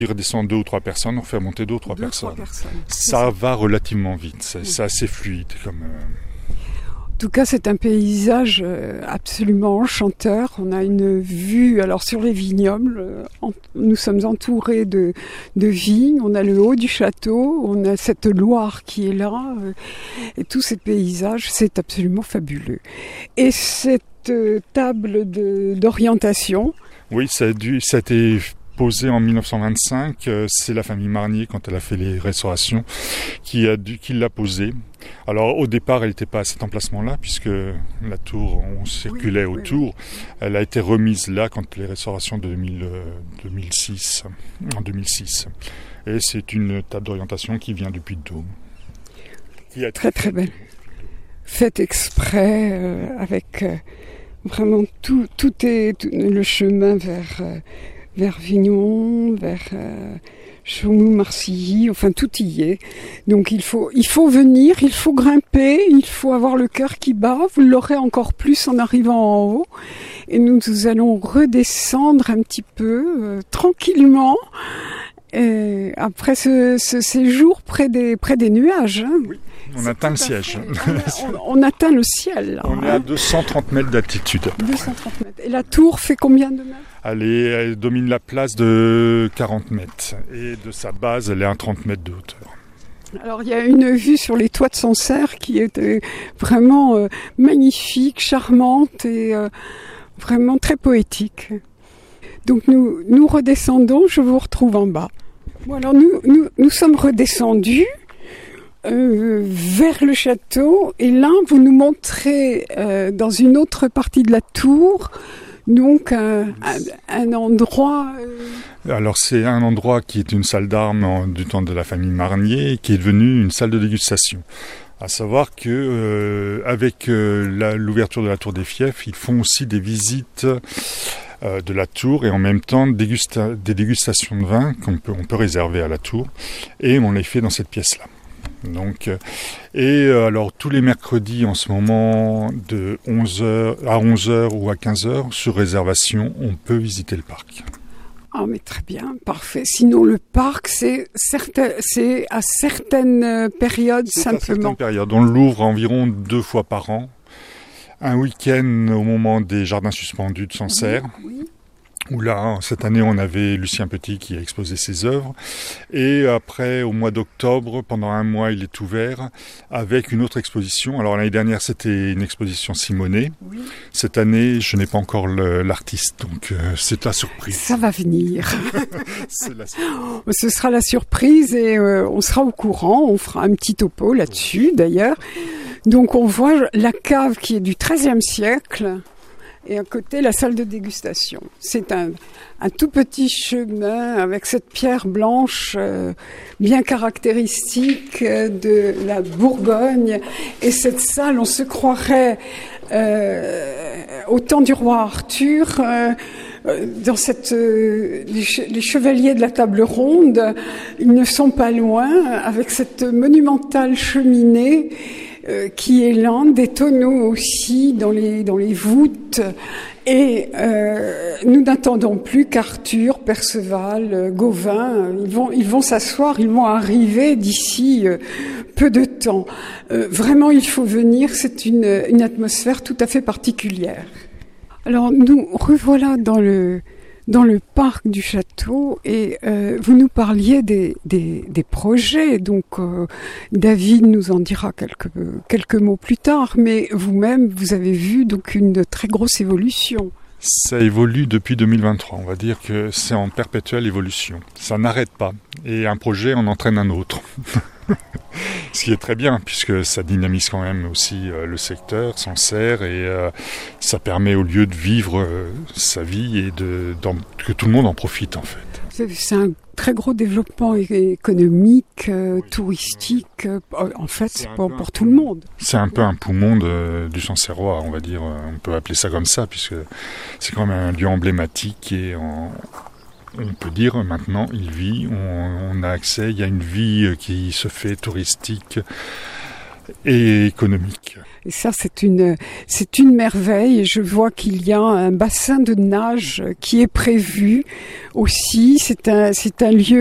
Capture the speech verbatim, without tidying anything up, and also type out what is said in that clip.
Il redescend deux ou trois personnes, on fait monter deux ou trois deux, personnes. Trois personnes. Ça va relativement vite, c'est, c'est assez fluide. Comme, euh... En tout cas, c'est un paysage absolument enchanteur. On a une vue, alors sur les vignobles, nous sommes entourés de, de vignes, on a le haut du château, on a cette Loire qui est là, et tous ces paysages, c'est absolument fabuleux. Et cette table de, d'orientation... Oui, ça a dû, ça a été posé en dix-neuf cent vingt-cinq, c'est la famille Marnier, quand elle a fait les restaurations, qui, a dû, qui l'a posée. Alors au départ, elle n'était pas à cet emplacement-là, puisque la tour, on circulait oui, autour. Oui, oui. Elle a été remise là quand les restaurations de deux mille, deux mille six, en deux mille six. Et c'est une table d'orientation qui vient du Puy-de-Dôme. Qui a très très belle. Faite exprès, euh, avec euh, vraiment tout, tout est tout, le chemin vers, euh, vers Vignon, vers... Euh, Chaumont-Marcilly, enfin tout y est. Donc il faut, il faut venir, il faut grimper, il faut avoir le cœur qui bat. Vous l'aurez encore plus en arrivant en haut. Et nous, nous allons redescendre un petit peu, euh, tranquillement. Et après ce, ce séjour près des, près des nuages. Hein. Oui, on atteint le siège. On, on, on atteint le ciel. Là, on hein. est à deux cent trente mètres d'altitude. deux cent trente mètres. Et la tour fait combien de mètres ? Elle, est, elle domine la place de quarante mètres. Et de sa base, elle est à trente mètres de hauteur. Alors il y a une vue sur les toits de Sancerre qui est euh, vraiment euh, magnifique, charmante et euh, vraiment très poétique. Donc nous, nous redescendons, je vous retrouve en bas. Bon, alors nous, nous, nous sommes redescendus euh, vers le château et là vous nous montrez euh, dans une autre partie de la tour donc un, un, un endroit... Euh... Alors c'est un endroit qui est une salle d'armes du temps de la famille Marnier qui est devenue une salle de dégustation. À savoir que euh, avec euh, la, l'ouverture de la tour des Fiefs, ils font aussi des visites euh, de la tour et en même temps dégusta- des dégustations de vin qu'on peut, on peut réserver à la tour et on les fait dans cette pièce-là. Donc, euh, et euh, alors tous les mercredis en ce moment de onze heures à onze heures ou à quinze heures sur réservation, on peut visiter le parc. Ah mais très bien, parfait. Sinon le parc c'est, certain, c'est à certaines périodes c'est simplement. À certaines périodes. On l'ouvre environ deux fois par an. Un week-end au moment des jardins suspendus de Sancerre. Oui, oui. Où là, cette année, on avait Lucien Petit qui a exposé ses œuvres. Et après, au mois d'octobre, pendant un mois, il est ouvert avec une autre exposition. Alors l'année dernière, c'était une exposition Simonet. Oui. Cette année, je n'ai pas encore le, l'artiste, donc euh, c'est la surprise. Ça va venir. C'est la surprise. Ce sera la surprise et euh, on sera au courant. On fera un petit topo là-dessus, d'ailleurs. Donc on voit la cave qui est du treizième siècle. Et à côté, la salle de dégustation. C'est un, un tout petit chemin avec cette pierre blanche euh, bien caractéristique de la Bourgogne. Et cette salle, on se croirait euh, au temps du roi Arthur, euh, dans cette, euh, les, che- les chevaliers de la table ronde, ils ne sont pas loin, avec cette monumentale cheminée Euh, qui est là, des tonneaux aussi dans les, dans les voûtes. Et euh, nous n'attendons plus qu'Arthur, Perceval, Gauvin. Ils vont, ils vont s'asseoir, ils vont arriver d'ici euh, peu de temps. Euh, vraiment, il faut venir, c'est une, une atmosphère tout à fait particulière. Alors, nous revoilà dans le... dans le parc du château et euh, vous nous parliez des, des, des projets, donc euh, David nous en dira quelques, quelques mots plus tard, mais vous-même vous avez vu donc une très grosse évolution. Ça évolue depuis deux mille vingt-trois, on va dire que c'est en perpétuelle évolution, ça n'arrête pas et un projet en entraîne un autre. Ce qui est très bien, puisque ça dynamise quand même aussi euh, le secteur, Sancerre, et euh, ça permet au lieu de vivre euh, sa vie et de, que tout le monde en profite en fait. C'est, c'est un très gros développement économique, euh, oui, touristique, euh, en fait c'est, c'est pour, pour tout le monde. C'est un peu un poumon de, du Sancerrois, on va dire, on peut appeler ça comme ça, puisque c'est quand même un lieu emblématique et en... On peut dire maintenant, il vit, on, on a accès, il y a une vie qui se fait touristique et économique. Et ça, c'est une, c'est une merveille. Et je vois qu'il y a un bassin de nage qui est prévu aussi. C'est un, c'est un lieu